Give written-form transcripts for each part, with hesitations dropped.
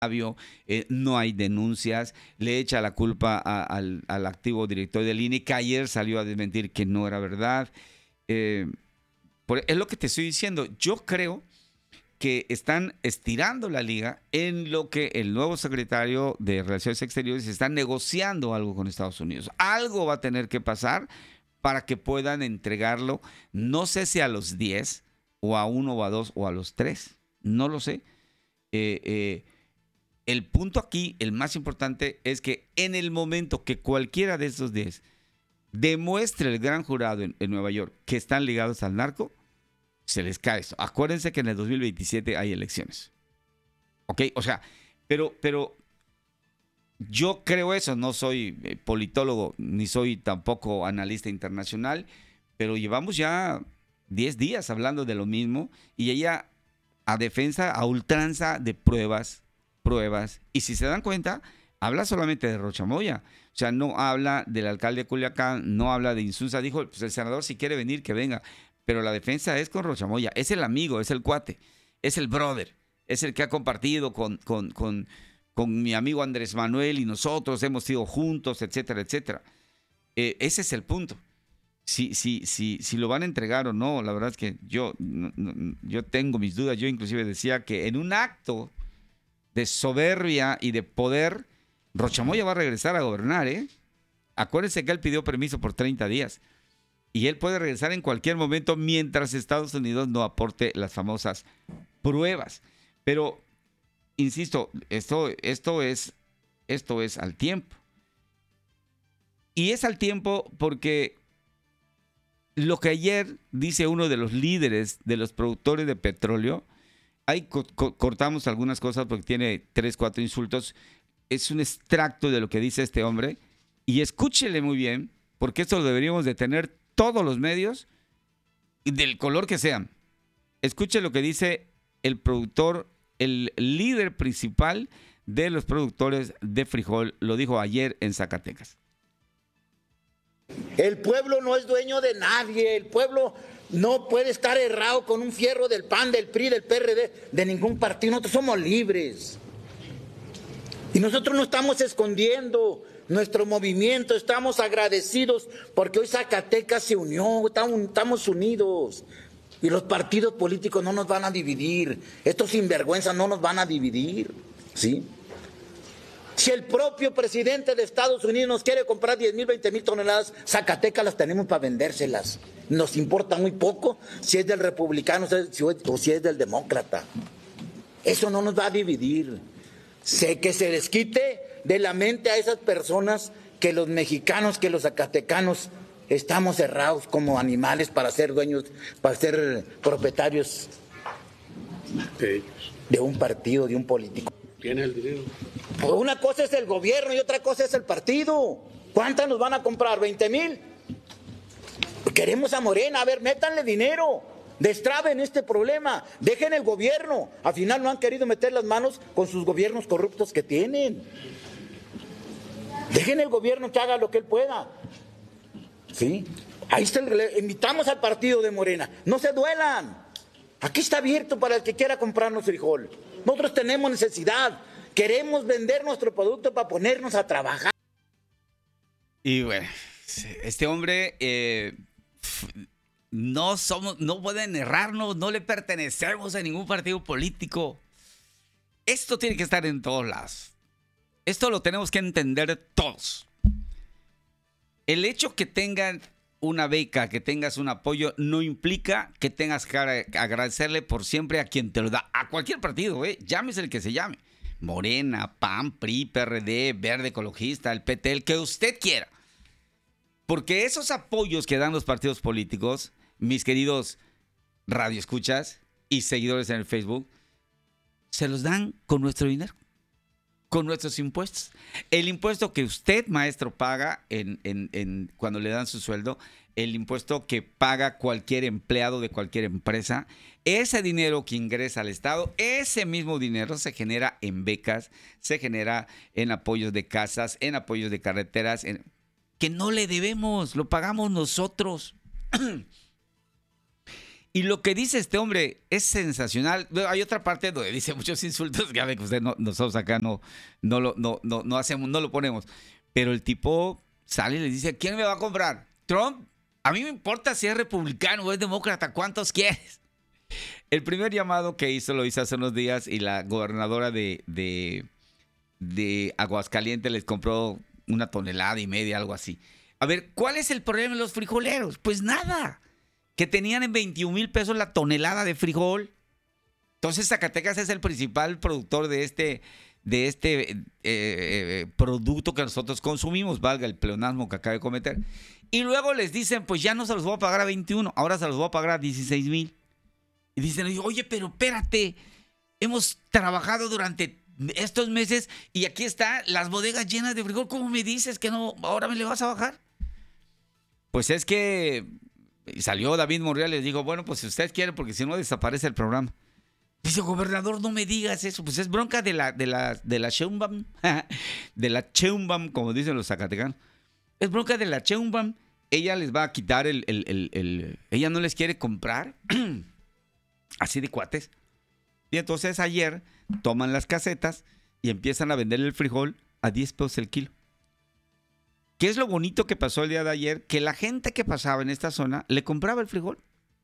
no hay denuncias, le echa la culpa al activo director del INE, que ayer salió a desmentir que no era verdad. Es lo que te estoy diciendo. Yo creo que están estirando la liga en lo que el nuevo secretario de Relaciones Exteriores está negociando algo con Estados Unidos. Algo va a tener que pasar para que puedan entregarlo, no sé si a los 10, o a 1, o a 2, o a los 3. No lo sé. El punto aquí, el más importante, es que en el momento que cualquiera de esos 10 demuestre el gran jurado en Nueva York que están ligados al narco, se les cae eso. Acuérdense que en el 2027 hay elecciones. ¿Ok? O sea, pero yo creo eso. No soy politólogo, ni soy tampoco analista internacional, pero llevamos ya 10 días hablando de lo mismo y ella a defensa, a ultranza de pruebas. Y si se dan cuenta, habla solamente de Rocha Moya. O sea, no habla del alcalde de Culiacán, no habla de Insunza. Dijo, pues el senador si quiere venir, que venga. Pero la defensa es con Rocha Moya. Es el amigo, es el cuate, es el brother. Es el que ha compartido con mi amigo Andrés Manuel y nosotros hemos sido juntos, etcétera, etcétera. Ese es el punto. Si lo van a entregar o no, la verdad es que yo tengo mis dudas. Yo inclusive decía que en un acto de soberbia y de poder, Rocha Moya va a regresar a gobernar, ¿eh? Acuérdense que él pidió permiso por 30 días y él puede regresar en cualquier momento mientras Estados Unidos no aporte las famosas pruebas. Pero, insisto, esto es al tiempo. Y es al tiempo porque lo que ayer dice uno de los líderes de los productores de petróleo, ahí cortamos algunas cosas porque tiene 3, 4 insultos. Es un extracto de lo que dice este hombre. Y escúchele muy bien, porque esto lo deberíamos de tener todos los medios, del color que sean. Escuche lo que dice el productor, el líder principal de los productores de frijol. Lo dijo ayer en Zacatecas. El pueblo no es dueño de nadie. El pueblo no puede estar errado con un fierro del PAN, del PRI, del PRD, de ningún partido. Nosotros somos libres. Y nosotros no estamos escondiendo nuestro movimiento, estamos agradecidos porque hoy Zacatecas se unió, estamos unidos. Y los partidos políticos no nos van a dividir. Estos sinvergüenzas no nos van a dividir. ¿Sí? Si el propio presidente de Estados Unidos nos quiere comprar 10,000, 20,000 toneladas, Zacatecas las tenemos para vendérselas. Nos importa muy poco si es del republicano o si es del demócrata. Eso no nos va a dividir. Sé que se les quite de la mente a esas personas que los mexicanos, que los zacatecanos estamos cerrados como animales para ser dueños, para ser propietarios de un partido, de un político. Tiene el dinero. Pues una cosa es el gobierno y otra cosa es el partido. ¿Cuántas nos van a comprar? ¿20,000? Queremos a Morena. A ver, métanle dinero. Destraben este problema. Dejen el gobierno. Al final no han querido meter las manos con sus gobiernos corruptos que tienen. Dejen el gobierno que haga lo que él pueda. ¿Sí? Ahí está. Invitamos al partido de Morena. No se duelan. Aquí está abierto para el que quiera comprarnos frijol. Nosotros tenemos necesidad. Queremos vender nuestro producto para ponernos a trabajar. Y bueno, este hombre no pueden errarnos, no le pertenecemos a ningún partido político. Esto tiene que estar en todos lados. Esto lo tenemos que entender todos. El hecho que tengan una beca, que tengas un apoyo, no implica que tengas que agradecerle por siempre a quien te lo da. A cualquier partido, llámese el que se llame. Morena, PAN, PRI, PRD, Verde Ecologista, el PT, el que usted quiera. Porque esos apoyos que dan los partidos políticos, mis queridos radioescuchas y seguidores en el Facebook, se los dan con nuestro dinero, con nuestros impuestos. El impuesto que usted, maestro, paga cuando le dan su sueldo, el impuesto que paga cualquier empleado de cualquier empresa, ese dinero que ingresa al Estado, ese mismo dinero se genera en becas, se genera en apoyos de casas, en apoyos de carreteras, que no le debemos, lo pagamos nosotros. Y lo que dice este hombre es sensacional. Hay otra parte donde dice muchos insultos, ya ve que usted nosotros acá no hacemos, no lo ponemos. Pero el tipo sale y le dice, ¿quién me va a comprar? ¿Trump? A mí me importa si es republicano o es demócrata, ¿cuántos quieres? El primer llamado que hizo lo hizo hace unos días y la gobernadora de Aguascalientes les compró 1,5 toneladas, algo así. A ver, ¿cuál es el problema de los frijoleros? Pues nada, que tenían en 21 mil pesos la tonelada de frijol. Entonces Zacatecas es el principal productor de este producto que nosotros consumimos, valga el pleonasmo que acaba de cometer. Y luego les dicen, pues ya no se los voy a pagar a 21, ahora se los voy a pagar a 16 mil. Y dicen, oye, pero espérate, hemos trabajado durante estos meses y aquí están las bodegas llenas de frijol. ¿Cómo me dices que no, ahora me le vas a bajar? Pues es que salió David Monreal y les dijo, bueno, pues si ustedes quieren, porque si no desaparece el programa. Dice, gobernador, no me digas eso. Pues es bronca de la Sheinbaum, de la Sheinbaum, como dicen los zacatecanos. Es bronca de la Sheinbaum. Ella les va a quitar ella no les quiere comprar así de cuates. Y entonces ayer toman las casetas y empiezan a vender el frijol a 10 pesos el kilo. ¿Qué es lo bonito que pasó el día de ayer? Que la gente que pasaba en esta zona le compraba el frijol.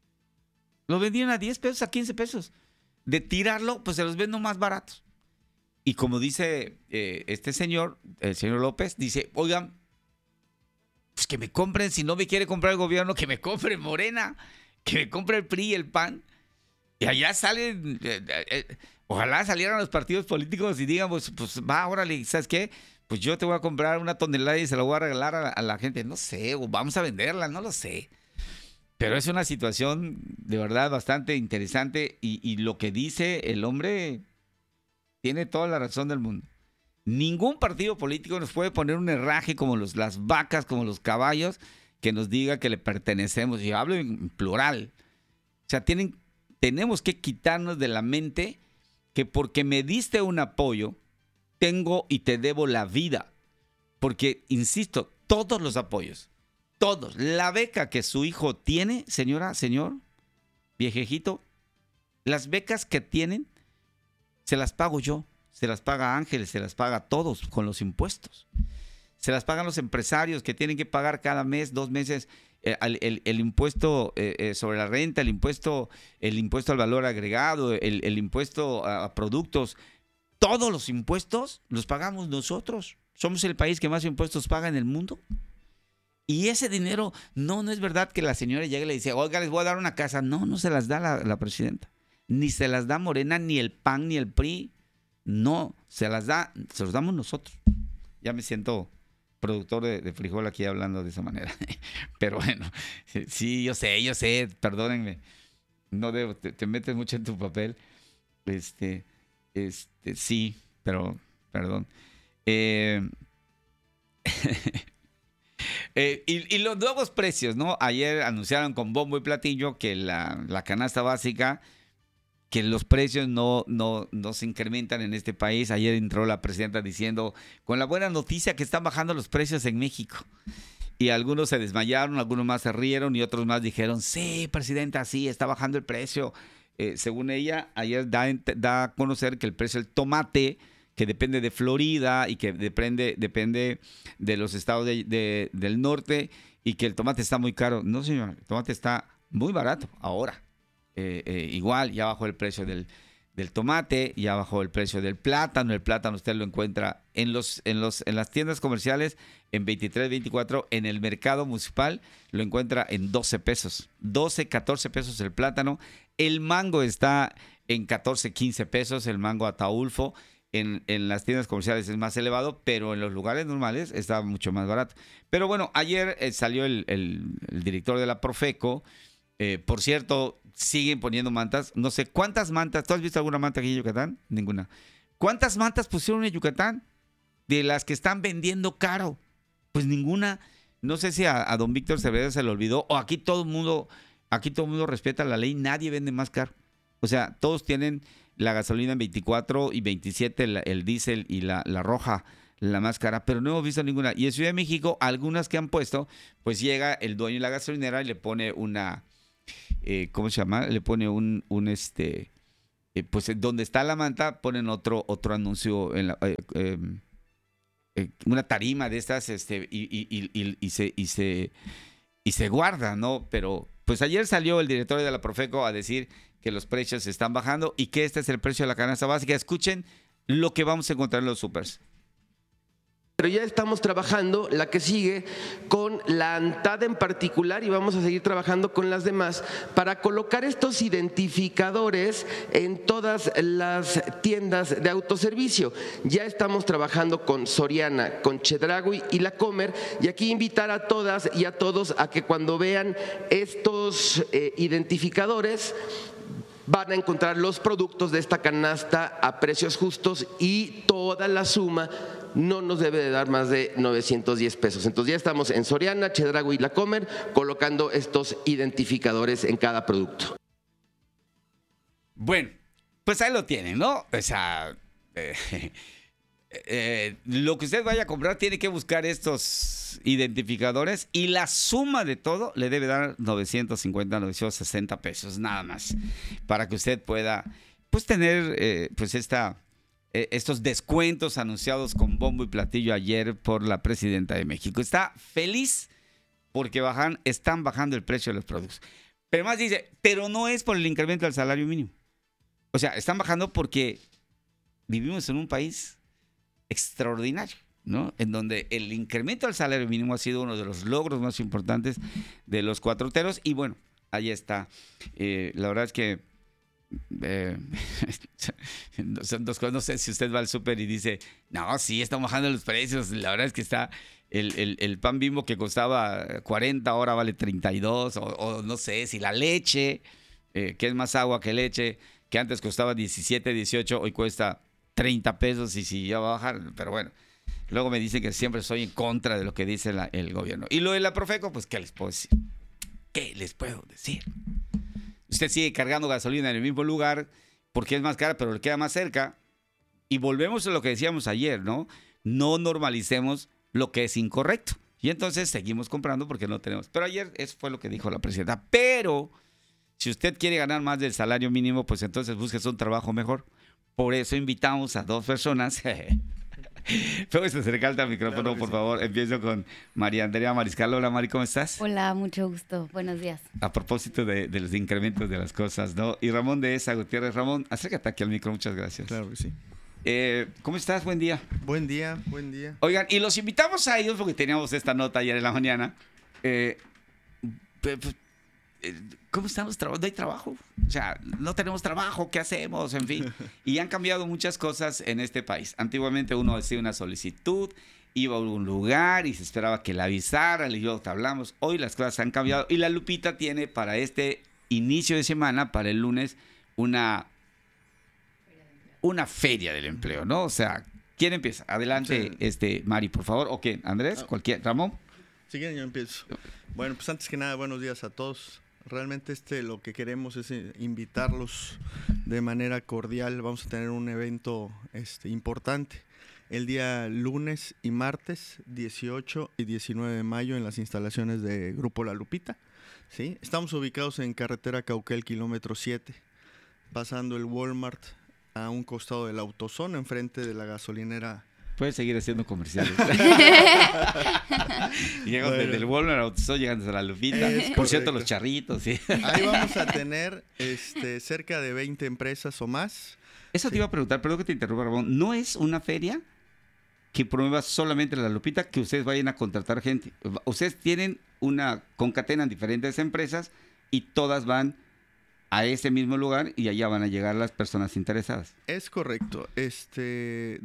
Lo vendían a 10 pesos, a 15 pesos. De tirarlo, pues se los vendo más baratos. Y como dice este señor, el señor López, dice, oigan, pues que me compren, si no me quiere comprar el gobierno, que me compre Morena, que me compre el PRI y el PAN. Y allá salen, ojalá salieran los partidos políticos y digan, pues va, órale, ¿sabes qué? Pues yo te voy a comprar 1 tonelada y se la voy a regalar a la gente. No sé, o vamos a venderla, no lo sé. Pero es una situación de verdad bastante interesante y lo que dice el hombre tiene toda la razón del mundo. Ningún partido político nos puede poner un herraje como las vacas, como los caballos, que nos diga que le pertenecemos. Y hablo en plural. O sea, tenemos que quitarnos de la mente que porque me diste un apoyo, tengo y te debo la vida. Porque, insisto, todos los apoyos, todos, la beca que su hijo tiene, señora, señor, viejejito, las becas que tienen, se las pago yo, se las paga Ángeles, se las paga a todos con los impuestos. Se las pagan los empresarios que tienen que pagar cada mes, 2 meses, el impuesto sobre la renta, el impuesto al valor agregado, el impuesto a productos. Todos los impuestos los pagamos nosotros. Somos el país que más impuestos paga en el mundo. Y ese dinero, no es verdad que la señora llegue y le dice, oiga, les voy a dar una casa. No se las da la presidenta. Ni se las da Morena, ni el PAN, ni el PRI. No, se los damos nosotros. Ya me siento productor de frijol aquí hablando de esa manera. Pero bueno, sí, yo sé, perdónenme. No debo, te metes mucho en tu papel. Sí, pero, perdón. Y los nuevos precios, ¿no? Ayer anunciaron con bombo y platillo que la canasta básica, que los precios no se incrementan en este país. Ayer entró la presidenta diciendo, con la buena noticia que están bajando los precios en México. Y algunos se desmayaron, algunos más se rieron y otros más dijeron, sí, presidenta, sí, está bajando el precio. Según ella, ayer da a conocer que el precio del tomate, que depende de Florida y que depende de los estados del norte, y que el tomate está muy caro. No, señor, el tomate está muy barato ahora. Igual, ya bajó el precio del tomate, ya bajó el precio del plátano. El plátano usted lo encuentra en las tiendas comerciales en 23, 24. En el mercado municipal lo encuentra en 12 pesos. 12, 14 pesos el plátano. El mango está en 14, 15 pesos. El mango Ataulfo. En las tiendas comerciales es más elevado, pero en los lugares normales está mucho más barato. Pero bueno, ayer salió el director de la Profeco. Por cierto, siguen poniendo mantas. No sé cuántas mantas. ¿Tú has visto alguna manta aquí en Yucatán? Ninguna. ¿Cuántas mantas pusieron en Yucatán? De las que están vendiendo caro. Pues ninguna. No sé si a don Víctor Cervera se le olvidó. O aquí todo el mundo respeta la ley. Nadie vende más caro. O sea, todos tienen la gasolina en 24 y 27, el diésel y la roja, la más cara, pero no hemos visto ninguna. Y en Ciudad de México, algunas que han puesto, pues llega el dueño de la gasolinera y le pone una ¿cómo se llama? Le pone pues donde está la manta ponen otro anuncio en una tarima de estas, y se guarda, ¿no? Pero pues ayer salió el director de la Profeco a decir que los precios están bajando y que este es el precio de la canasta básica. Escuchen lo que vamos a encontrar en los supers. Pero ya estamos trabajando la que sigue con la ANTAD en particular y vamos a seguir trabajando con las demás para colocar estos identificadores en todas las tiendas de autoservicio. Ya estamos trabajando con Soriana, con Chedraui y La Comer, y aquí invitar a todas y a todos a que cuando vean estos identificadores van a encontrar los productos de esta canasta a precios justos y toda la suma no nos debe de dar más de 910 pesos. Entonces ya estamos en Soriana, Chedraui y La Comer colocando estos identificadores en cada producto. Bueno, pues ahí lo tienen, ¿no? O sea, lo que usted vaya a comprar tiene que buscar estos identificadores y la suma de todo le debe dar 950, 960 pesos, nada más, para que usted pueda pues tener pues estos descuentos anunciados con bombo y platillo ayer por la presidenta de México. Está feliz porque están bajando el precio de los productos. Pero más dice, pero no es por el incremento del salario mínimo. O sea, están bajando porque vivimos en un país extraordinario, ¿no? En donde el incremento del salario mínimo ha sido uno de los logros más importantes de los cuatroteros. Y bueno, ahí está. La verdad es que son dos cosas. No sé si usted va al súper y dice, no, sí, están bajando los precios. La verdad es que está el pan Bimbo que costaba 40, ahora vale 32. O no sé, si la leche, que es más agua que leche, que antes costaba 17, 18, hoy cuesta 30 pesos y si ya va a bajar. Pero bueno, luego me dicen que siempre soy en contra de lo que dice el gobierno. Y lo de la Profeco, pues, ¿qué les puedo decir? ¿Qué les puedo decir? Usted sigue cargando gasolina en el mismo lugar porque es más cara, pero le queda más cerca. Y volvemos a lo que decíamos ayer, ¿no? No normalicemos lo que es incorrecto. Y entonces seguimos comprando porque no tenemos. Pero ayer eso fue lo que dijo la presidenta. Pero si usted quiere ganar más del salario mínimo, pues entonces búsquese un trabajo mejor. Por eso invitamos a dos personas. Puedes acercarte al micrófono, claro, por favor. Empiezo con María Andrea Mariscal. Hola, Mari, ¿cómo estás? Hola, mucho gusto. Buenos días. A propósito de los incrementos de las cosas, ¿no? Y Ramón de Esa Gutiérrez. Ramón, acércate aquí al micro. Muchas gracias. Claro que sí. ¿Cómo estás? Buen día. Buen día, buen día. Oigan, y los invitamos a ellos porque teníamos esta nota ayer en la mañana. ¿Cómo estamos? ¿No hay trabajo? O sea, no tenemos trabajo, ¿qué hacemos? En fin. Y han cambiado muchas cosas en este país. Antiguamente uno hacía una solicitud, iba a algún lugar y se esperaba que la avisaran, y yo te hablamos. Hoy las cosas han cambiado y la Lupita tiene para este inicio de semana, para el lunes, una feria del empleo, ¿no? O sea, ¿quién empieza? Adelante, sí. Mari, por favor. ¿O quién? ¿Andrés? ¿Cualquier? ¿Ramón? Si quieren, yo empiezo. Bueno, pues antes que nada, buenos días a todos. Realmente lo que queremos es invitarlos de manera cordial. Vamos a tener un evento importante el día lunes y martes 18 y 19 de mayo en las instalaciones de Grupo La Lupita, ¿sí? Estamos ubicados en carretera Cauquel, kilómetro 7, pasando el Walmart a un costado del AutoZone, enfrente de la gasolinera. Puedes seguir haciendo comerciales. Llegan desde el Walmart, AutoZone, llegan desde La Lupita. Por cierto, los charritos. ¿Sí? Ahí vamos a tener cerca de 20 empresas o más. Eso te iba a preguntar, perdón que te interrumpa, Ramón. ¿No es una feria que promueva solamente La Lupita, que ustedes vayan a contratar gente? Ustedes tienen concatenan diferentes empresas y todas van a ese mismo lugar y allá van a llegar las personas interesadas. Es correcto. De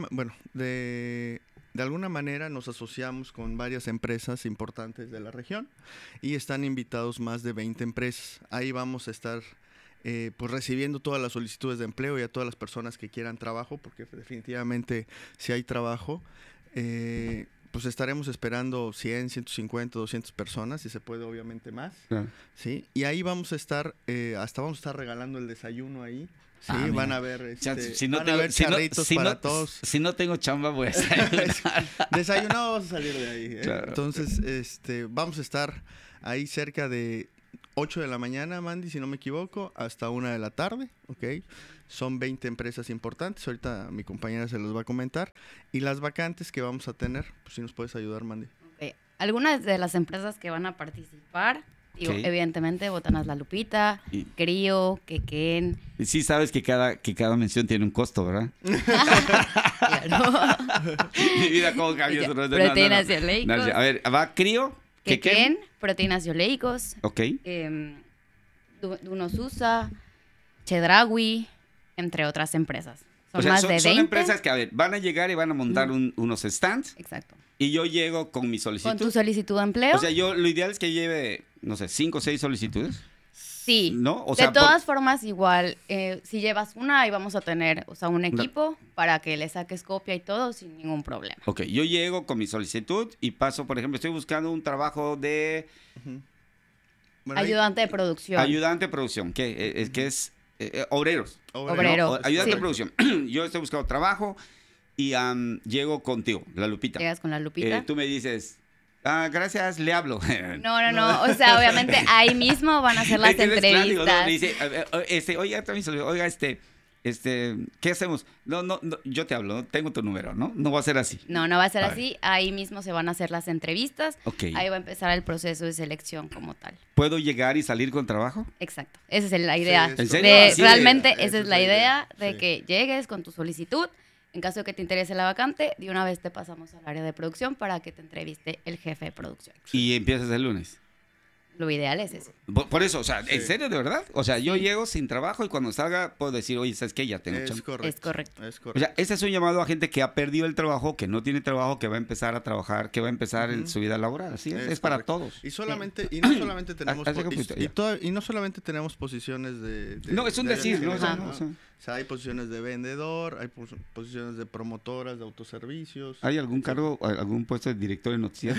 alguna manera nos asociamos con varias empresas importantes de la región y están invitados más de 20 empresas. Ahí vamos a estar pues recibiendo todas las solicitudes de empleo y a todas las personas que quieran trabajo, porque definitivamente si hay trabajo, pues estaremos esperando 100, 150, 200 personas, si se puede, obviamente más. Claro. ¿Sí? Y ahí vamos a estar, hasta vamos a estar regalando el desayuno ahí. Sí, van a ver, van a ver charritos para todos. Si no tengo chamba, voy a desayunar. Desayunado vas a salir de ahí. Claro. Entonces, vamos a estar ahí cerca de 8 de la mañana, Mandy, si no me equivoco, hasta 1 de la tarde, ¿ok? Son 20 empresas importantes, ahorita mi compañera se los va a comentar. Y las vacantes que vamos a tener, pues si nos puedes ayudar, Mandy. Ok. Algunas de las empresas que van a participar, digo, Ok. evidentemente, Botanas La Lupita, Y- Crío, Quequén, Sí sabes que cada mención tiene un costo, ¿verdad? claro. Mi vida, ¿cómo cambió Ya, eso? proteínas y oleicos. A ver, va Crío, Quequén, proteínas y oleicos, Ok. Dunosusa, Chedraui, entre otras empresas. Son O sea, más de 20. son empresas que, a ver, van a llegar y van a montar unos stands Exacto. y yo llego con mi Con solicitud. tu solicitud de empleo, O sea, lo ideal es que lleve, no sé, 5 o 6 solicitudes. sí. ¿no? O sea, de todas formas, igual, si llevas una, ahí vamos a tener, o sea, un equipo para que le saques copia y todo sin ningún problema. Ok, yo llego con mi solicitud y paso, por ejemplo, estoy buscando un trabajo de Bueno, ahí- Ayudante de producción. ayudante de producción, que es obreros. Obrero. ¿no? Ayudante Sí. de producción. Yo estoy buscando trabajo y llego contigo, la Lupita. Llegas con la Lupita. Tú me dices, gracias, le hablo. No. O sea, obviamente ahí mismo van a hacer las Es que eres clásico, entrevistas. ¿no? Me dice, oiga, ¿qué hacemos? No, yo te hablo, ¿no? Tengo tu número, ¿no? No va a ser así. No va a ser A así. Ahí mismo se van a hacer las entrevistas. Ok. Ahí va a empezar el proceso de selección como tal. ¿Puedo llegar y salir con trabajo? Exacto. Esa es la idea. Sí, ¿En serio? Así de- Realmente esa esa es es la la idea, idea de sí. que llegues con tu solicitud. En caso de que te interese la vacante, de una vez te pasamos al área de producción para que te entreviste el jefe de producción. Y empiezas el lunes. Lo ideal es eso. Por eso, o sea, ¿en Sí. serio, de verdad? O sea, yo llego sin trabajo y cuando salga puedo decir, oye, ¿sabes qué? Ya tengo Es chamba. correcto. Es correcto. Es O correcto. sea, ese es un llamado a gente que ha perdido el trabajo, que no tiene trabajo, que va a empezar a trabajar, que va a empezar en su vida laboral. Así es para correcto. todos. Y no solamente tenemos Hace conflicto, ya. y no solamente tenemos posiciones de No, es un decir, ¿no? Ajá. No, o sea, O sea, hay posiciones de vendedor, hay posiciones de promotoras, de autoservicios. ¿hay algún cargo, algún puesto de director en noticias?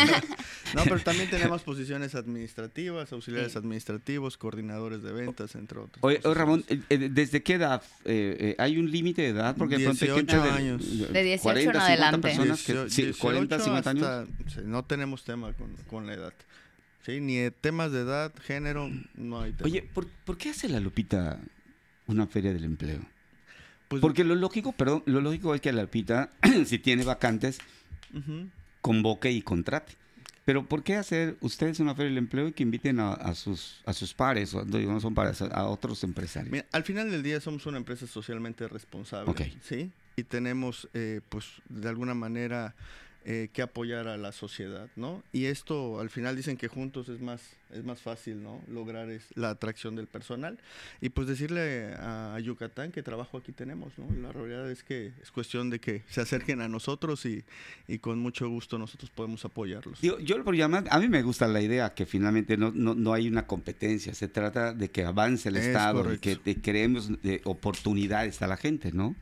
No, pero también tenemos posiciones administrativas, auxiliares Sí. administrativos, coordinadores de ventas, entre otros. Oye, Ramón, ¿desde qué edad? ¿Hay un límite de edad? Porque de pronto hay gente 18 años. De 18 40, en 50 adelante. personas que, sí, 18 40, 50 años. hasta- sí, no tenemos tema con la edad. Sí, ni de temas de edad, género, no hay tema. Oye, ¿por qué hace la Lupita una feria del empleo? pues, Porque lo lógico es que la Lupita, si tiene vacantes, ujú. convoque y contrate. Pero ¿por qué hacer ustedes una feria del empleo y que inviten a sus pares, o digo, no son pares, a otros empresarios? Mira, al final del día somos una empresa socialmente responsable, Ok. ¿sí? Y tenemos, pues, de alguna manera que apoyar a la sociedad, ¿no? Y esto, al final dicen que juntos es más fácil, ¿no? Lograr la atracción del personal. Y pues decirle a Yucatán que trabajo aquí tenemos, ¿no? La realidad es que es cuestión de que se acerquen a nosotros y con mucho gusto nosotros podemos apoyarlos. Digo, yo por llamar, a mí me gusta la idea que finalmente no hay una competencia, se trata de que avance el Es Estado, correcto. de que creemos oportunidades a la gente, ¿no?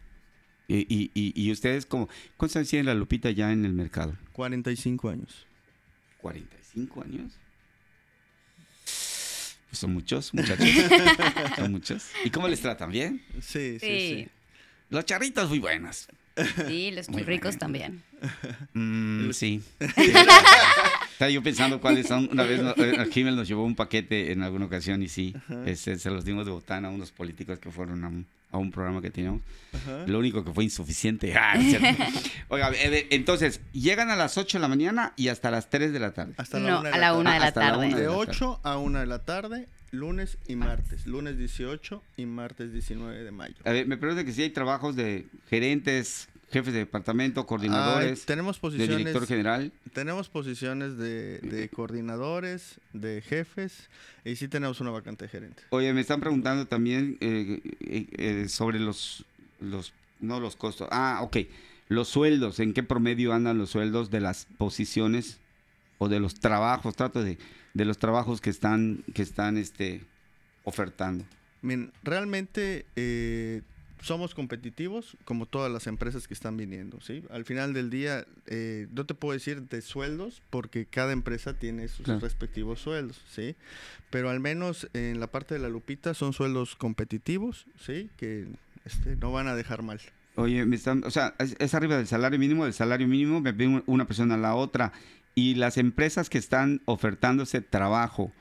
Y ustedes, ¿cuántos años tiene la Lupita ya en el mercado? 45 años. ¿45 años? Pues son muchos, muchachos. Son muchos. ¿Y cómo les tratan? ¿Bien? Sí, sí, Sí, sí. Los charritos muy buenas. sí, los Muy churricos bueno. también. Sí. Estaba yo pensando cuáles son. Una vez Jiménez nos llevó un paquete en alguna ocasión y sí, se los dimos de botana a unos políticos que fueron a un programa que teníamos. Ajá. Lo único que fue insuficiente. No es cierto. Oiga, entonces, llegan a las 8 de la mañana y hasta las 3 de la tarde. Hasta No, la 1 a la 1 de la Hasta la tarde. una De la 8 a 1 de la tarde, lunes y martes. Lunes 18 y martes 19 de mayo. A ver, me pregunto que si hay trabajos de gerentes, jefes de departamento, coordinadores, Tenemos de posiciones, director general. tenemos posiciones de coordinadores, de jefes, y sí tenemos una vacante de gerente. Oye, me están preguntando también sobre los costos. Ok. Los sueldos, ¿en qué promedio andan los sueldos de las posiciones o de los trabajos? Trato de los trabajos que están ofertando. Miren, realmente somos competitivos como todas las empresas que están viniendo, ¿sí? Al final del día, no te puedo decir de sueldos porque cada empresa tiene sus Claro. respectivos sueldos, ¿sí? Pero al menos en la parte de la Lupita son sueldos competitivos, ¿sí? Que no van a dejar mal. Oye, es arriba del salario mínimo me ve una persona a la otra. Y las empresas que están ofertando ese trabajo,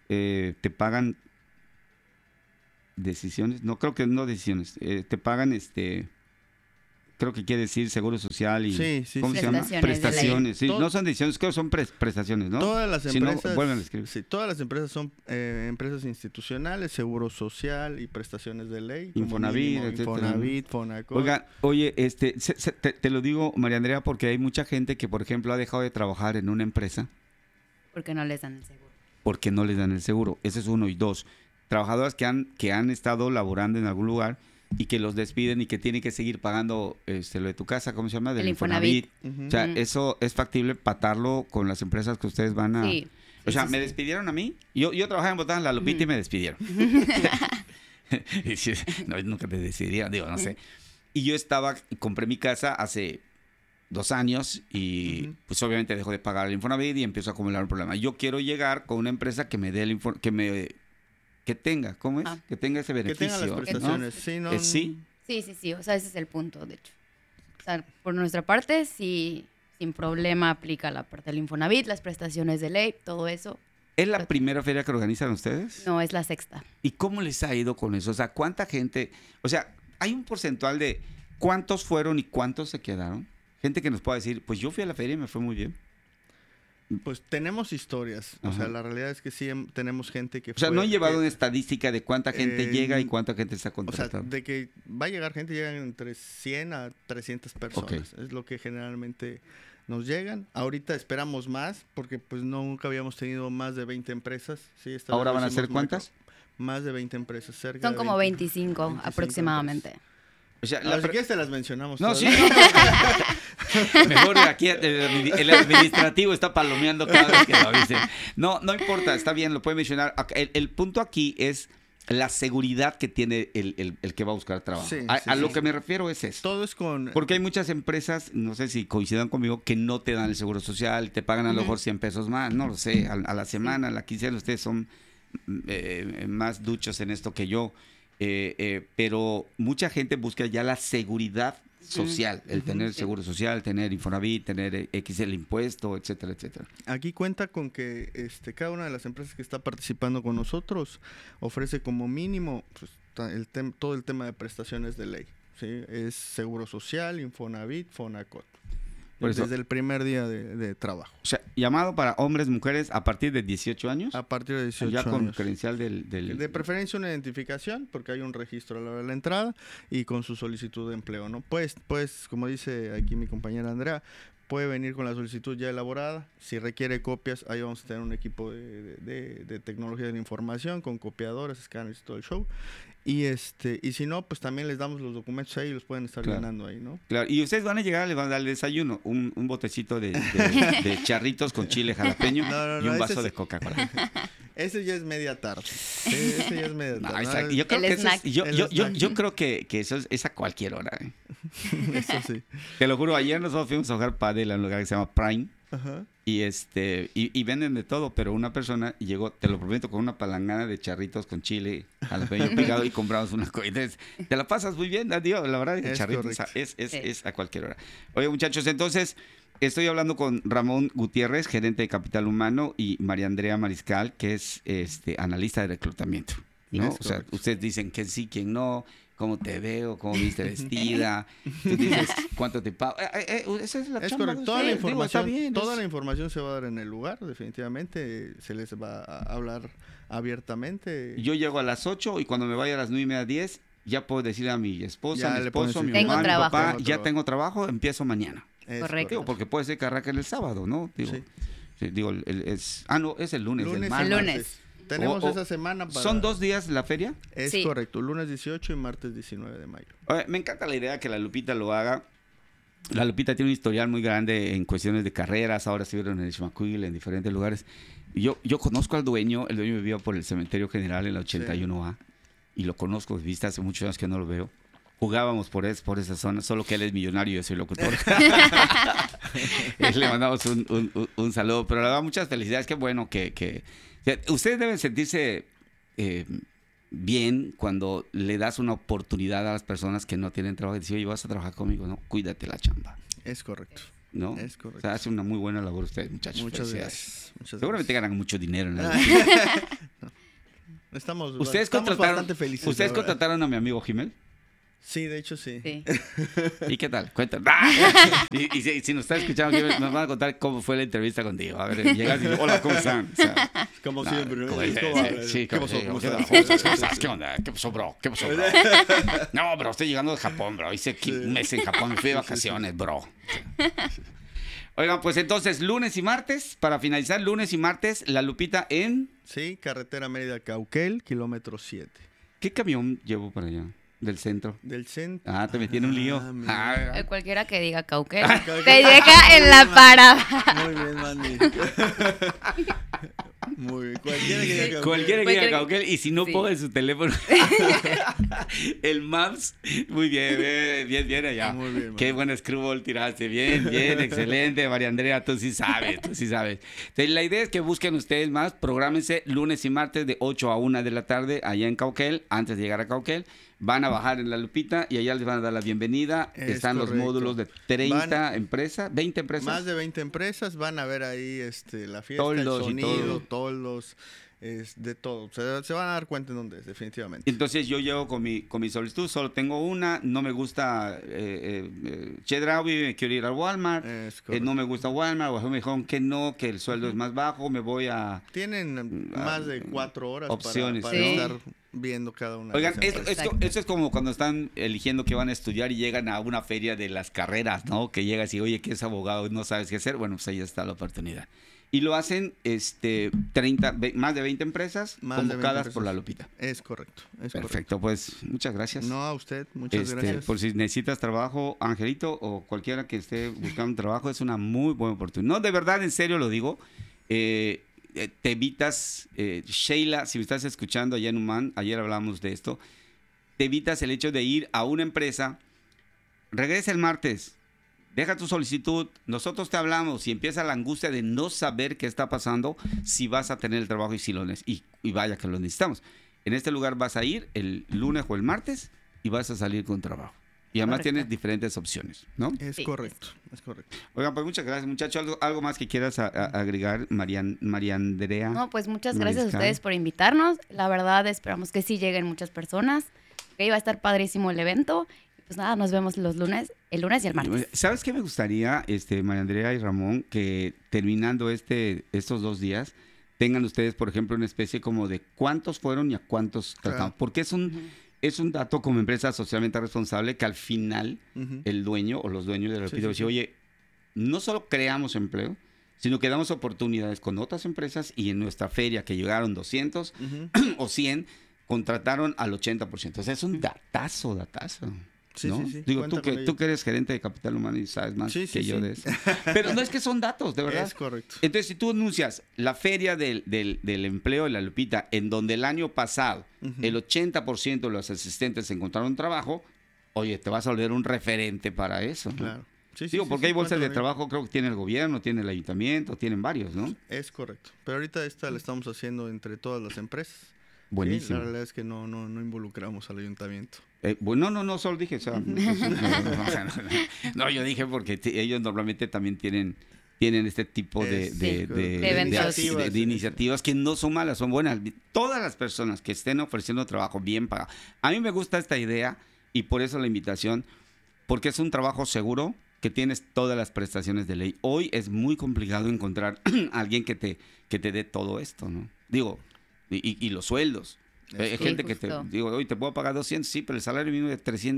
te pagan decisiones, no creo que no decisiones, te pagan creo que quiere decir seguro social y Sí, ¿cómo sí. se llama? Prestaciones de ley. Prestaciones, sí, Todo- no son decisiones, creo que son prestaciones, ¿no? Todas las Si no, empresas, vuelven a escribir. sí, todas las empresas son empresas institucionales, seguro social y prestaciones de ley. como Infonavit, mínimo, etcétera. Infonavit, Fonacot. Oiga, oye, te lo digo, María Andrea, porque hay mucha gente que, por ejemplo, ha dejado de trabajar en una empresa Porque no les dan el seguro. porque no les dan el seguro. Ese es uno. Y dos, trabajadoras que han estado laborando en algún lugar y que los despiden y que tienen que seguir pagando lo de tu casa, ¿cómo se llama? Del El Infonavit. Ujú. O sea, Ujú. eso es factible patarlo con las empresas que ustedes van a... Sí. O sea, sí, me sí. despidieron a mí. Yo trabajaba en Botanas La Lupita y me despidieron. Y sí, no, nunca te decidirían, digo, no sé. Y yo compré mi casa hace 2 años y Ujú. pues obviamente dejo de pagar el Infonavit y empiezo a acumular un problema. Yo quiero llegar con una empresa que me dé que tenga, ¿cómo es? Ah. Que tenga ese Que beneficio. tengan las ¿no? prestaciones. Sí, no, Sí. Sí, o sea, ese es el punto, de hecho. O sea, por nuestra parte, sí, sin problema aplica la parte del Infonavit, las prestaciones de ley, todo eso. ¿Es la primera feria que organizan ustedes? No, es la sexta. ¿Y cómo les ha ido con eso? O sea, ¿cuánta gente? O sea, ¿hay un porcentual de cuántos fueron y cuántos se quedaron? Gente que nos pueda decir, pues yo fui a la feria y me fue muy bien. Pues tenemos historias. O sea, Ajá. la realidad es que sí tenemos gente que O sea, fue- no han llevado que- una estadística de cuánta gente llega y Eh, cuánta gente está O sea, contratada. de que va a llegar gente, llegan entre 100 a 300 personas. Es lo que generalmente nos llegan. Ahorita esperamos más, porque pues nunca habíamos tenido más de 20 empresas. Sí, esta vez ¿Ahora lo van a hicimos ser cuántas? Más de 20 empresas, cerca Son de como 20. 25 25 aproximadamente. O sea, Ahora, si quieres te las mencionamos. No, todas. sí. Mejor aquí el administrativo está palomeando cada vez que lo dicen. No importa, está bien, lo puede mencionar. El punto aquí es la seguridad que tiene el que va a buscar trabajo. Sí, A sí, lo sí. que me refiero es eso. Todo es con... Porque hay muchas empresas, no sé si coincidan conmigo, que no te dan el seguro social, te pagan a lo mejor 100 pesos más, no lo sé, a la semana, a la quincena, ustedes son más duchos en esto que yo. Pero mucha gente busca ya la seguridad social, el tener seguro social, tener Infonavit, tener X el impuesto, etcétera, etcétera. Aquí cuenta con que cada una de las empresas que está participando con nosotros ofrece como mínimo pues, todo el tema de prestaciones de ley. ¿Sí? Es seguro social, Infonavit, Fonacot. Por eso- Desde el primer día de trabajo. O sea, llamado para hombres, mujeres a partir de 18 años, A partir de 18 ya con años. credencial del... De preferencia una identificación, porque hay un registro a la hora de la entrada y con su solicitud de empleo, ¿no? Pues, como dice aquí mi compañera Andrea, puede venir con la solicitud ya elaborada. Si requiere copias, ahí vamos a tener un equipo de tecnología de la información con copiadores, escáneres y todo el show. Y si no, pues también les damos los documentos ahí y los pueden estar Claro. llenando ahí, ¿no? Claro, y ustedes van a llegar, les van a dar el desayuno, un botecito de charritos con chile jalapeño No, y un ese vaso sí. de Coca-Cola. Ese ya es media tarde. Sí, ese ya es media No, tarde. exacto. ¿no? Yo creo El que eso snack. es, yo, El yo, yo, snack. yo creo que eso es a cualquier hora. Eso sí. Te lo juro, ayer nosotros fuimos a jugar pádel en un lugar que se llama Prime Ajá. y venden de todo, pero una persona llegó, te lo prometo, con una palangana de charritos con chile jalapeño picado y compramos una cosa. Entonces, te la pasas muy bien, tío, la verdad, el Es charritos o sea, correcto. es a cualquier hora. Oye, muchachos, entonces estoy hablando con Ramón Gutiérrez, gerente de Capital Humano, y María Andrea Mariscal, que es analista de reclutamiento, ¿no? Es O sea, correcto. ustedes dicen quién sí, quién no, cómo te veo, cómo viste vestida, tú dices cuánto te pago. Esa es la Es chamba de correcto. Toda la ustedes. Digo, está información, bien, toda es- la información se va a dar en el lugar, definitivamente. Se les va a hablar abiertamente. Yo llego a las 8 y cuando me vaya a las 9:30, 10, ya puedo decirle a mi esposa, Ya a mi le pones esposo, a mi el- Tengo mamá, a mi trabajo. papá, Tengo ya trabajo. tengo trabajo, empiezo mañana. Es Correcto. Digo, porque puede ser que arranque el sábado, ¿no? Digo, Sí. sí, digo, no, es el lunes, Lunes el y martes. El lunes. martes. Tenemos O- esa semana para... ¿Son 2 días la feria? Es Sí. correcto, lunes 18 y martes 19 de mayo. Oye, me encanta la idea que la Lupita lo haga. La Lupita tiene un historial muy grande en cuestiones de carreras. Ahora estuvieron en Ixmaquil, en diferentes lugares. Y yo conozco al dueño. El dueño vivía por el Cementerio General en la 81A. Y lo conozco de vista, hace muchos años que no lo veo. Jugábamos por esa zona, solo que él es millonario y yo soy locutor. Le mandamos un saludo. Pero le da muchas felicidades. Qué bueno que o sea, ustedes deben sentirse bien cuando le das una oportunidad a las personas que no tienen trabajo y decir, oye, vas a trabajar conmigo, ¿no? Cuídate la chamba, Es correcto. ¿no? Es O correcto. sea, hace una muy buena labor ustedes, muchachos. Muchas Felicidades. gracias. Muchas Seguramente gracias. ganan mucho dinero en la No, ¿Ustedes bastante felices. ¿Ustedes la verdad. contrataron a mi amigo Jimel? Sí, de hecho sí. Sí. ¿Y qué tal? Cuéntanos. Y si nos está escuchando, Jimel, nos van a contar cómo fue la entrevista contigo. A ver, llegas y dices, hola, ¿cómo están? O sea, Como siempre, ¿no? ¿cómo Es es? como- Sí, ¿Qué ¿cómo pasó? ¿Cómo estás? estás? ¿Cómo estás? ¿Qué onda? ¿Qué pasó, bro? ¿Qué pasó, bro? No, bro, estoy llegando de Japón, bro. Hice un mes en Japón, me fui de vacaciones, bro. Oigan, pues entonces, lunes y martes, para finalizar, lunes y martes, La Lupita en... Sí, carretera Mérida-Cauquel, kilómetro 7. ¿Qué camión llevo para allá? Del centro. Del centro. Ah, te metí en un lío. mira. Ah, Cualquiera que diga Cauquel te deja en la parada. Muy bien, Mandy. Muy bien. Cualquiera que diga Cauquel. cualquiera que diga Cualquiera- Cauquel, y si no Sí. ponga en su teléfono el Maps, muy bien allá. Muy bien, Qué man. buen screwball tiraste, bien, excelente, María Andrea, tú sí sabes. Entonces, la idea es que busquen ustedes más, prográmense lunes y martes de 8 a 1 de la tarde allá en Cauquel, antes de llegar a Cauquel. Van a bajar en La Lupita y allá les van a dar la bienvenida. Es Están los correcto. módulos de 30 Van- empresas, 20 empresas. Más de 20 empresas van a ver ahí la fiesta, Toldos y el todo. sonido, toldos, de todo. Se van a dar cuenta en dónde es, definitivamente. Entonces yo llego con mi solicitud, solo tengo una, no me gusta Chedraui, me quiero ir al Walmart, Es correcto. no me gusta Walmart, o me dijeron que no, que el sueldo es más bajo, me voy a... Tienen más de 4 horas opciones, para sí. estar viendo cada una Oigan, de las empresas. esto es como cuando están eligiendo que van a estudiar y llegan a una feria de las carreras, ¿no? Que llegas y, oye, que es abogado y no sabes qué hacer, bueno, pues ahí está la oportunidad. Y lo hacen más de 20 empresas Más de 20 convocadas por empresas. La Lupita. Es correcto. Es Perfecto, pues muchas gracias. correcto. No, a usted, muchas gracias. Por si necesitas trabajo, Angelito, o cualquiera que esté buscando trabajo, es una muy buena oportunidad. No, de verdad, en serio lo digo. Te evitas, Sheila, si me estás escuchando allá en Humán, ayer hablamos de esto, te evitas el hecho de ir a una empresa, regresa el martes, deja tu solicitud, nosotros te hablamos y empieza la angustia de no saber qué está pasando, si vas a tener el trabajo y si lo y vaya que lo necesitamos. En este lugar vas a ir el lunes o el martes y vas a salir con trabajo. Y además Correcto. tienes diferentes opciones, ¿no? Es Sí, correcto, es correcto. Oigan, pues muchas gracias, muchachos. ¿Algo más que quieras agregar, María Andrea? No, pues muchas gracias a Mariscal. ustedes por invitarnos. La verdad, esperamos que sí lleguen muchas personas. Que iba a estar padrísimo el evento. Y pues nada, nos vemos el lunes y el martes. ¿Sabes qué me gustaría, María Andrea y Ramón, que terminando estos 2 días, tengan ustedes, por ejemplo, una especie como de cuántos fueron y a cuántos tratamos? Claro. Porque es un dato como empresa socialmente responsable que al final Ujú. el dueño o los dueños de la Sí, Lupita sí, dicen, oye, no solo creamos empleo, sino que damos oportunidades con otras empresas y en nuestra feria que llegaron 200 Ujú. o 100, contrataron al 80%. O sea, es un datazo. Sí, ¿no? sí, sí. Digo, Cuenta tú con que ello. eres gerente de capital humano y sabes más Sí, que sí, yo sí. de eso. Pero no es que son datos, de verdad. Es correcto. Entonces, si tú anuncias la feria del empleo de La Lupita, en donde el año pasado Ujú. el 80% de los asistentes encontraron trabajo, oye, te vas a volver un referente para eso, ¿no? Claro. Sí, sí, Digo, sí, porque sí, hay bolsas cuenta de con ello. trabajo, creo que tiene el gobierno, tiene el ayuntamiento, tienen varios, ¿no? Es correcto. Pero ahorita esta la estamos haciendo entre todas las empresas. Buenísimo. Sí, la realidad es que no involucramos al ayuntamiento. Bueno, no, solo dije, o sea, no, yo dije porque ellos normalmente también tienen este tipo de eventos. de iniciativas que no son malas, son buenas. Todas las personas que estén ofreciendo trabajo bien pagado. A mí me gusta esta idea y por eso la invitación, porque es un trabajo seguro que tienes todas las prestaciones de ley. Hoy es muy complicado encontrar a alguien que te dé todo esto, ¿no? Digo, y los sueldos. Hay Sí, gente que justo. digo, hoy te puedo pagar 200, sí, pero el salario mínimo de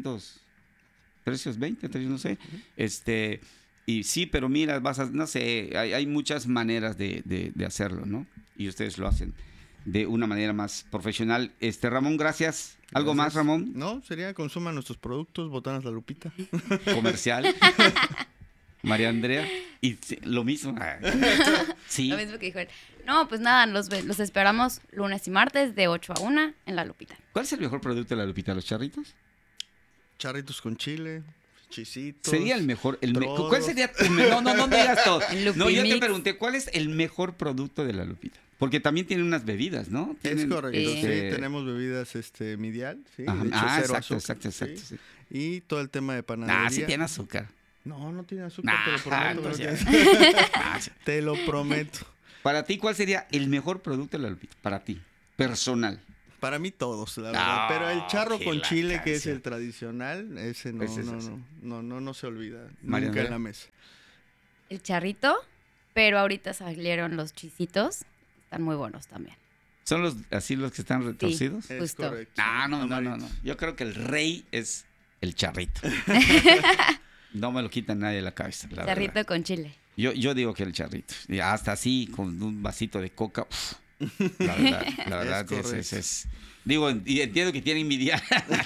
320, no sé. Y sí, pero mira, no sé, hay muchas maneras de hacerlo, ¿no? Y ustedes lo hacen de una manera más profesional. Ramón, gracias. ¿Algo más, Gracias. Ramón? No, sería consuman nuestros productos, Botanas La Lupita. Comercial. María Andrea. Y sí, lo mismo. Sí. Lo mismo que dijo él. No, pues nada, los esperamos lunes y martes de 8 a 1 en La Lupita. ¿Cuál es el mejor producto de La Lupita? ¿Los charritos? Charritos con chile, chisitos. Sería el mejor. trozos. ¿Cuál sería tu no digas todo. El No, yo te Lupimix. pregunté, ¿cuál es el mejor producto de La Lupita? Porque también tiene unas bebidas, ¿no? Es Tienen, correcto, sí, este, tenemos bebidas Midial, sí, Ajá. de hecho, Ah, cero exacto, azúcar, exacto. sí. Sí. Y todo el tema de panadería. Sí tiene azúcar. No tiene azúcar, Nah, te lo prometo. entonces creo que- Sí. Te lo prometo. Para ti, ¿cuál sería el mejor producto de La Lupita? Para ti, personal. Para mí todos, la No, verdad. Pero el charro qué con chile, que es lactancia. el tradicional, ese no, Ese es ese. no se olvida. María Nunca en Andrea. la mesa. El charrito, pero ahorita salieron los chisitos. Están muy buenos también. ¿Son así los que están retorcidos? Sí. Es Justo. correcto. No. Yo creo que el rey es el charrito. No me lo quita nadie de la cabeza, la Charrito verdad. con chile. Yo digo que el charrito. Y hasta así, con un vasito de coca. Uf, la verdad correcto. es. Digo, y entiendo que tiene envidial.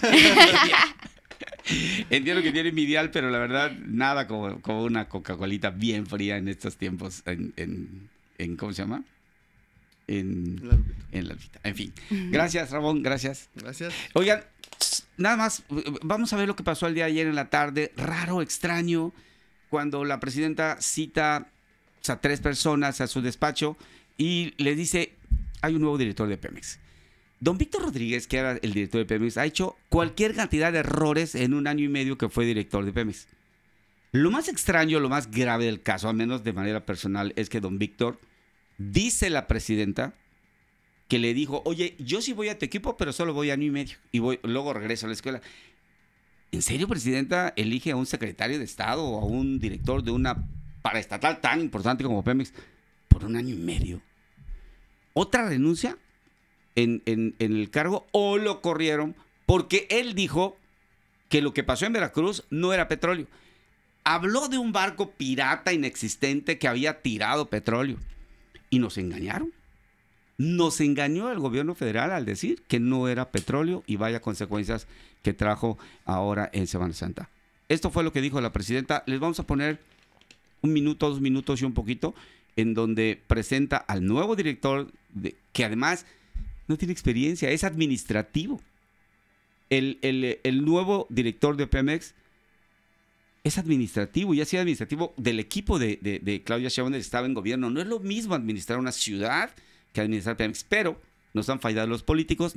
Entiendo que tiene envidial, pero la verdad, nada como una Coca-Colita bien fría en estos tiempos. En ¿cómo se llama? En la Lupita. En fin. Gracias, Ramón, gracias. Gracias. Oigan, nada más, vamos a ver lo que pasó el día de ayer en la tarde. Raro, extraño, cuando la presidenta cita a 3 personas a su despacho y le dice, hay un nuevo director de Pemex. Don Víctor Rodríguez, que era el director de Pemex, ha hecho cualquier cantidad de errores en 1 año y medio que fue director de Pemex. Lo más extraño, lo más grave del caso, al menos de manera personal, es que don Víctor, dice la presidenta, que le dijo, oye, yo sí voy a tu equipo, pero solo voy 1 año y medio. Y luego regreso a la escuela. ¿En serio, presidenta, elige a un secretario de Estado o a un director de una paraestatal tan importante como Pemex por 1 año y medio? ¿Otra renuncia en el cargo o lo corrieron porque él dijo que lo que pasó en Veracruz no era petróleo? Habló de un barco pirata inexistente que había tirado petróleo y nos engañaron. Nos engañó el gobierno federal al decir que no era petróleo y vaya consecuencias que trajo ahora en Semana Santa. Esto fue lo que dijo la presidenta. Les vamos a poner 1 minuto, 2 minutos y un poquito en donde presenta al nuevo director que además no tiene experiencia, es administrativo. El nuevo director de Pemex es administrativo y ha sido administrativo del equipo de Claudia Sheinbaum, estaba en gobierno. No es lo mismo administrar una ciudad que administrar Pemex, pero nos han fallado los políticos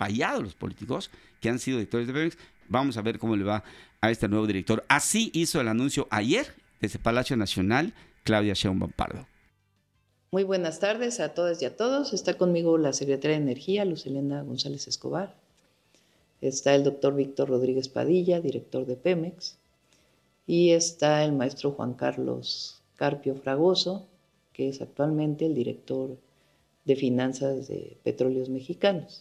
que han sido directores de Pemex. Vamos a ver cómo le va a este nuevo director. Así hizo el anuncio ayer desde Palacio Nacional Claudia Sheinbaum Pardo. Muy buenas tardes a todas y a todos. Está conmigo la secretaria de Energía, Luz Helena González Escobar. Está el doctor Víctor Rodríguez Padilla, director de Pemex. Y está el maestro Juan Carlos Carpio Fragoso, que es actualmente el director de Finanzas de Petróleos Mexicanos.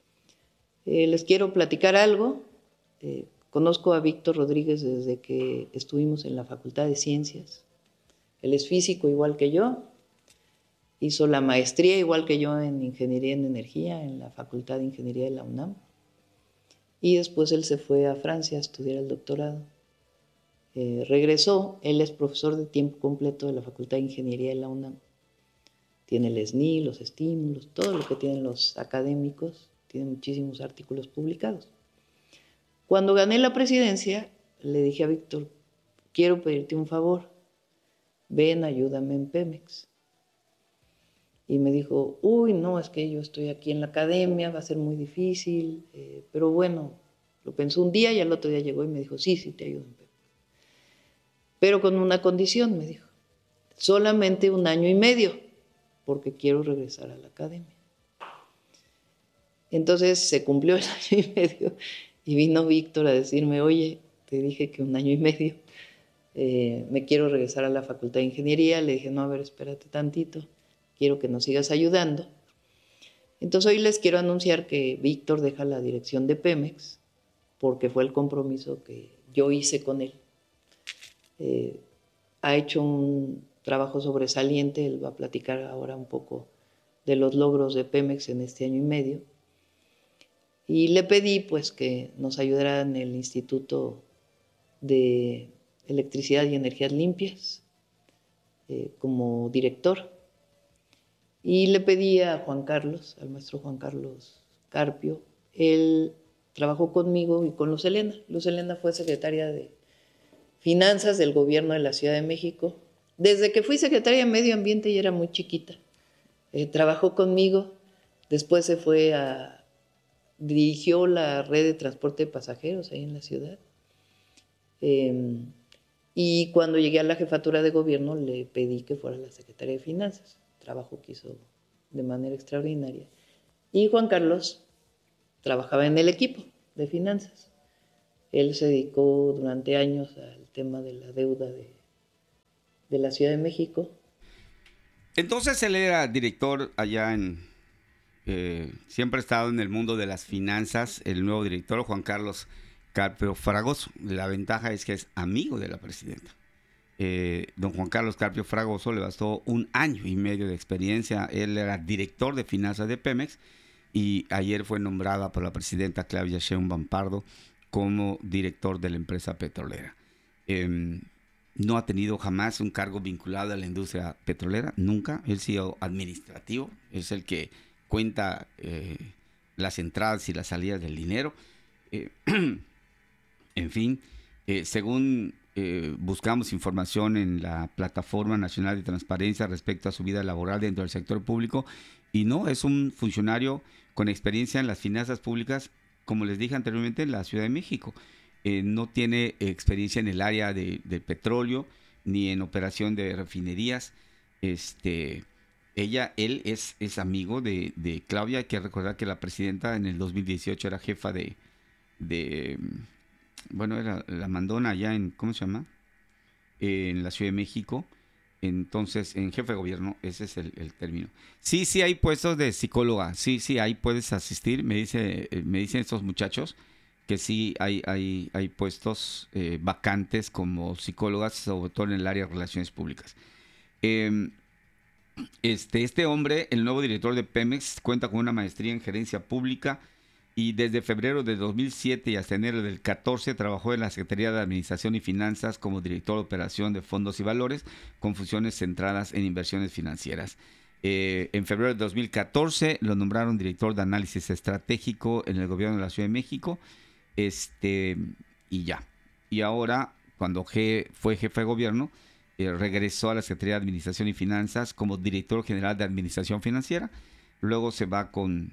Les quiero platicar algo. Conozco a Víctor Rodríguez desde que estuvimos en la Facultad de Ciencias. Él es físico igual que yo. Hizo la maestría igual que yo en Ingeniería en Energía en la Facultad de Ingeniería de la UNAM. Y después él se fue a Francia a estudiar el doctorado. Regresó, él es profesor de tiempo completo de la Facultad de Ingeniería de la UNAM. Tiene el SNI, los estímulos, todo lo que tienen los académicos, tiene muchísimos artículos publicados. Cuando gané la presidencia, le dije a Víctor, quiero pedirte un favor, ven, ayúdame en Pemex. Y me dijo, uy, no, es que yo estoy aquí en la academia, va a ser muy difícil, pero bueno, lo pensó un día y al otro día llegó y me dijo, sí, te ayudo en Pemex. Pero con una condición, me dijo, solamente 1 año y medio, porque quiero regresar a la academia. Entonces se cumplió el 1 año y medio y vino Víctor a decirme, oye, te dije que 1 año y medio, me quiero regresar a la Facultad de Ingeniería. Le dije, no, a ver, espérate tantito, quiero que nos sigas ayudando. Entonces hoy les quiero anunciar que Víctor deja la dirección de Pemex porque fue el compromiso que yo hice con él. Ha hecho un trabajo sobresaliente, él va a platicar ahora un poco de los logros de Pemex en este 1 año y medio. Y le pedí pues que nos ayudara en el Instituto de Electricidad y Energías Limpias como director. Y le pedí a Juan Carlos, al maestro Juan Carlos Carpio, él trabajó conmigo y con Luz Helena. Luz Helena fue secretaria de Finanzas del Gobierno de la Ciudad de México. Desde que fui secretaria de Medio Ambiente y era muy chiquita. Trabajó conmigo, después se fue dirigió la red de transporte de pasajeros ahí en la ciudad. Y cuando llegué a la jefatura de gobierno le pedí que fuera la secretaria de Finanzas, trabajo que hizo de manera extraordinaria. Y Juan Carlos trabajaba en el equipo de finanzas. Él se dedicó durante años al tema de la deuda de la Ciudad de México. Entonces él era director allá siempre ha estado en el mundo de las finanzas, el nuevo director Juan Carlos Carpio Fragoso. La ventaja es que es amigo de la presidenta. Don Juan Carlos Carpio Fragoso le bastó 1 año y medio de experiencia. Él era director de finanzas de Pemex y ayer fue nombrada por la presidenta Claudia Sheinbaum Pardo como director de la empresa petrolera. No ha tenido jamás un cargo vinculado a la industria petrolera, nunca. Él ha sido administrativo, es el que cuenta las entradas y las salidas del dinero. En fin, según buscamos información en la Plataforma Nacional de Transparencia respecto a su vida laboral dentro del sector público, y no, es un funcionario con experiencia en las finanzas públicas, como les dije anteriormente, en la Ciudad de México. No tiene experiencia en el área de petróleo ni en operación de refinerías. Él es amigo de Claudia. Hay que recordar que la presidenta en el 2018 era jefa era la mandona allá en, ¿cómo se llama? En la Ciudad de México. Entonces, en jefe de gobierno, ese es el término. Sí hay puestos de psicóloga. Sí, ahí puedes asistir. Me dicen estos muchachos que sí hay puestos vacantes como psicólogas, sobre todo en el área de relaciones públicas. Este hombre, el nuevo director de Pemex, cuenta con una maestría en gerencia pública y desde febrero de 2007 y hasta enero del 14 trabajó en la Secretaría de Administración y Finanzas como director de operación de fondos y valores con funciones centradas en inversiones financieras. En febrero de 2014 lo nombraron director de análisis estratégico en el gobierno de la Ciudad de México. Y ya. Y ahora, cuando fue jefe de gobierno, regresó a la Secretaría de Administración y Finanzas como director general de Administración Financiera. Luego se va con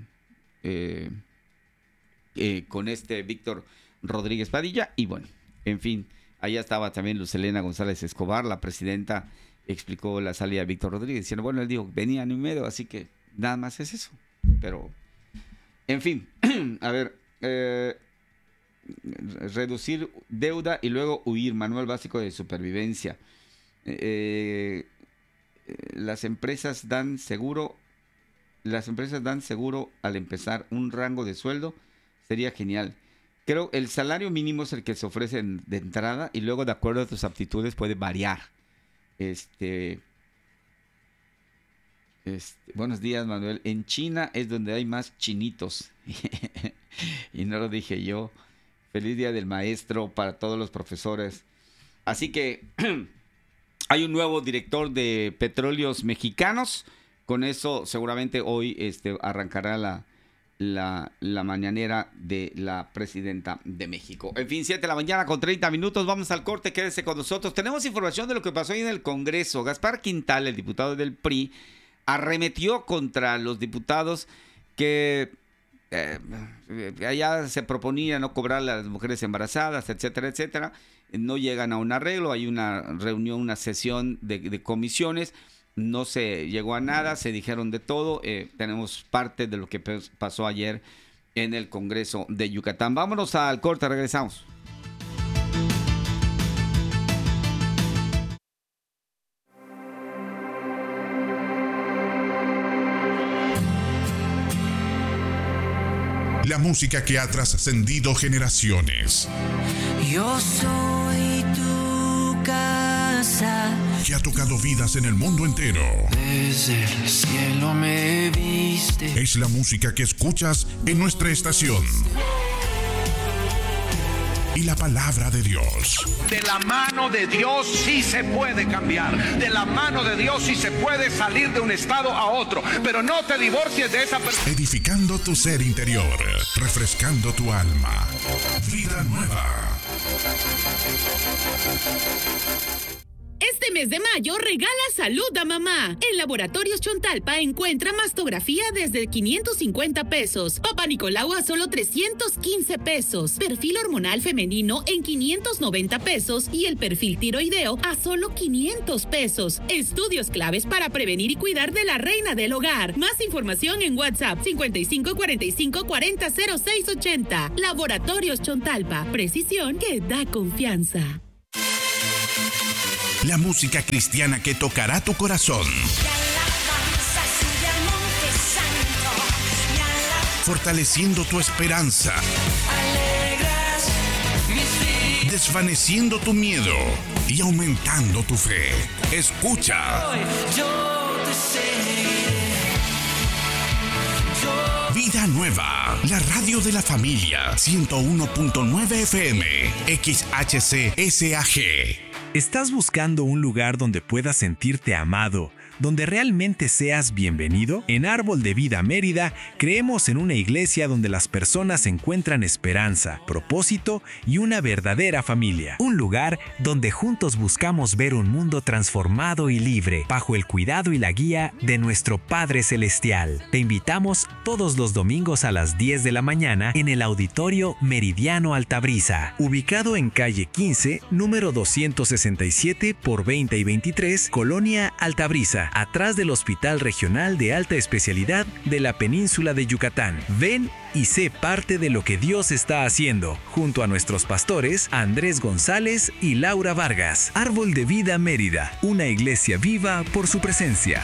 Víctor Rodríguez Padilla. Y bueno, en fin, allá estaba también Luz Helena González Escobar. La presidenta explicó la salida de Víctor Rodríguez, diciendo, bueno, él dijo, venía 1 año y medio, así que nada más es eso. Pero, en fin, a ver... reducir deuda y luego huir, manual básico de supervivencia. Las empresas dan seguro al empezar un rango de sueldo, sería genial. Creo el salario mínimo es el que se ofrece de entrada y luego de acuerdo a tus aptitudes puede variar. Buenos días, Manuel. En China es donde hay más chinitos. Y no lo dije yo. Feliz Día del Maestro para todos los profesores. Así que hay un nuevo director de Petróleos Mexicanos. Con eso seguramente hoy arrancará la mañanera de la presidenta de México. En fin, 7 de la mañana con 30 minutos. Vamos al corte, quédese con nosotros. Tenemos información de lo que pasó hoy en el Congreso. Gaspar Quintal, el diputado del PRI, arremetió contra los diputados que... allá se proponía no cobrar a las mujeres embarazadas, etcétera, etcétera. No llegan a un arreglo, hay una reunión, una sesión de comisiones, no se llegó a nada, se dijeron de todo. Tenemos parte de lo que pasó ayer en el Congreso de Yucatán. Vámonos al corte, regresamos. La música que ha trascendido generaciones. Yo soy tu casa. Que ha tocado vidas en el mundo entero. Desde el cielo me viste. Es la música que escuchas en nuestra estación. Y la palabra de Dios. De la mano de Dios sí se puede cambiar. De la mano de Dios sí se puede salir de un estado a otro. Pero no te divorcies de esa persona. Edificando tu ser interior. Refrescando tu alma. Vida nueva. Este Este mes de mayo regala salud a mamá. En Laboratorios Chontalpa encuentra mastografía desde 550 pesos. Papá Nicolau a solo 315 pesos. Perfil hormonal femenino en 590 pesos y el perfil tiroideo a solo 500 pesos. Estudios claves para prevenir y cuidar de la reina del hogar. Más información en WhatsApp 55 45 40 06 80. Laboratorios Chontalpa. Precisión que da confianza. La música cristiana que tocará tu corazón. Fortaleciendo tu esperanza. Desvaneciendo tu miedo y aumentando tu fe. Escucha. Vida Nueva, la radio de la familia. 101.9 FM, XHCSAG. ¿Estás buscando un lugar donde puedas sentirte amado, donde realmente seas bienvenido? En Árbol de Vida Mérida creemos en una iglesia donde las personas encuentran esperanza, propósito y una verdadera familia. Un lugar donde juntos buscamos ver un mundo transformado y libre, bajo el cuidado y la guía de nuestro Padre Celestial. Te invitamos todos los domingos a las 10 de la mañana en el Auditorio Meridiano Altabrisa, ubicado en calle 15, número 267 por 20 y 23, Colonia Altabrisa, atrás del Hospital Regional de Alta Especialidad de la Península de Yucatán. Ven y sé parte de lo que Dios está haciendo, junto a nuestros pastores Andrés González y Laura Vargas. Árbol de Vida Mérida, una iglesia viva por su presencia.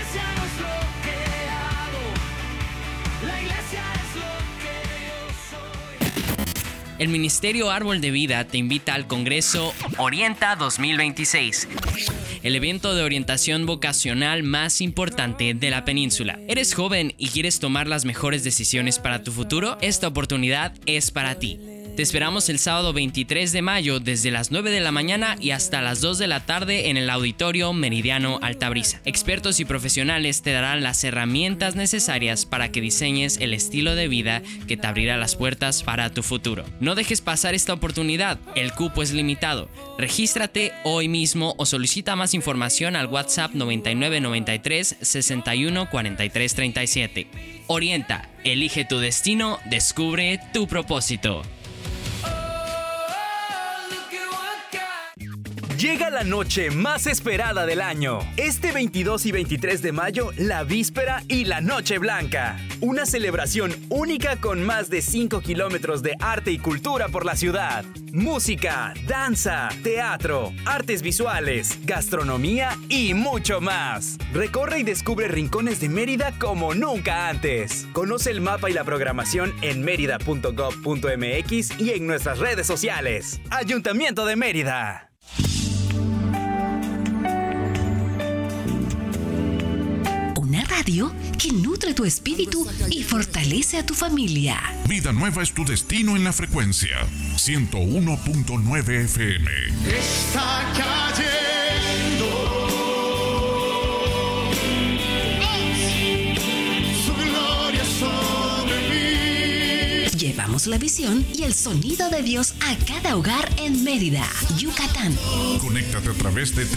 El Ministerio Árbol de Vida te invita al Congreso Orienta 2026, el evento de orientación vocacional más importante de la península. ¿Eres joven y quieres tomar las mejores decisiones para tu futuro? Esta oportunidad es para ti. Te esperamos el sábado 23 de mayo desde las 9 de la mañana y hasta las 2 de la tarde en el Auditorio Meridiano Altabrisa. Expertos y profesionales te darán las herramientas necesarias para que diseñes el estilo de vida que te abrirá las puertas para tu futuro. No dejes pasar esta oportunidad, el cupo es limitado. Regístrate hoy mismo o solicita más información al WhatsApp 9993 61 43 37. Orienta, elige tu destino, descubre tu propósito. Llega la noche más esperada del año. Este 22 y 23 de mayo, la víspera y la Noche Blanca. Una celebración única con más de 5 kilómetros de arte y cultura por la ciudad. Música, danza, teatro, artes visuales, gastronomía y mucho más. Recorre y descubre rincones de Mérida como nunca antes. Conoce el mapa y la programación en merida.gov.mx y en nuestras redes sociales. Ayuntamiento de Mérida. Una radio que nutre tu espíritu y fortalece a tu familia. Vida Nueva es tu destino en la frecuencia 101.9 FM. Está cayendo su gloria sobre mí. Llevamos la visión y el sonido de Dios a cada hogar en Mérida, Yucatán. Conéctate a través de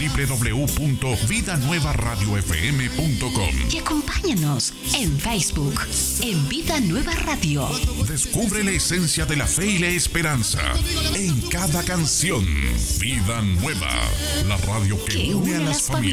www.vidanuevaradiofm.com y acompáñanos en Facebook, en Vida Nueva Radio. Descubre la esencia de la fe y la esperanza en cada canción. Vida Nueva, la radio que une a las familias.